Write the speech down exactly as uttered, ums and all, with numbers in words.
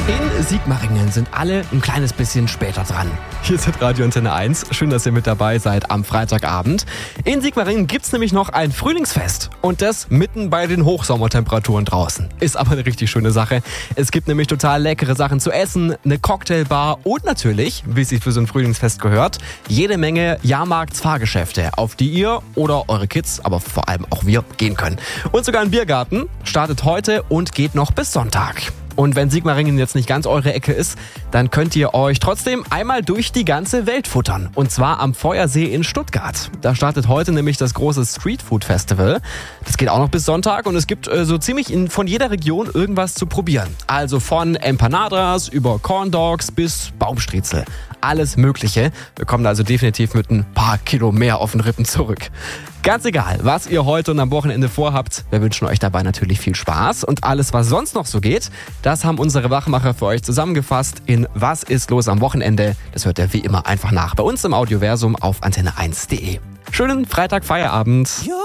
In Sigmaringen sind alle ein kleines bisschen später dran. Hier ist Radio Antenne eins. Schön, dass ihr mit dabei seid am Freitagabend. In Sigmaringen gibt's nämlich noch ein Frühlingsfest. Und das mitten bei den Hochsommertemperaturen draußen. Ist aber eine richtig schöne Sache. Es gibt nämlich total leckere Sachen zu essen, eine Cocktailbar und natürlich, wie es sich für so ein Frühlingsfest gehört, jede Menge Jahrmarktsfahrgeschäfte, auf die ihr oder eure Kids, aber vor allem auch wir, gehen können. Und sogar ein Biergarten startet heute und geht noch bis Sonntag. Und wenn Sigmaringen jetzt nicht ganz eure Ecke ist, dann könnt ihr euch trotzdem einmal durch die ganze Welt futtern. Und zwar am Feuersee in Stuttgart. Da startet heute nämlich das große Streetfood Festival. Das geht auch noch bis Sonntag und es gibt äh, so ziemlich in, von jeder Region irgendwas zu probieren. Also von Empanadas über Corn Dogs bis Baumstriezel. Alles Mögliche. Wir kommen also definitiv mit ein paar Kilo mehr auf den Rippen zurück. Ganz egal, was ihr heute und am Wochenende vorhabt, wir wünschen euch dabei natürlich viel Spaß. Und alles, was sonst noch so geht, das haben unsere Wachmacher für euch zusammengefasst in Was ist los am Wochenende? Das hört ihr wie immer einfach nach bei uns im Audioversum auf antenne eins punkt de. Schönen Freitag-Feierabend.